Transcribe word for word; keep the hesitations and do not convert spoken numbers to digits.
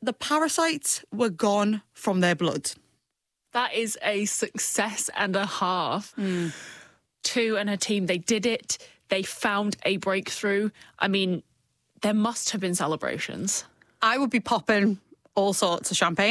the parasites were gone from their blood. That is a success and a half. Mm. Tu and her team, they did it. They found a breakthrough. I mean, there must have been celebrations. I would be popping all sorts of champagne.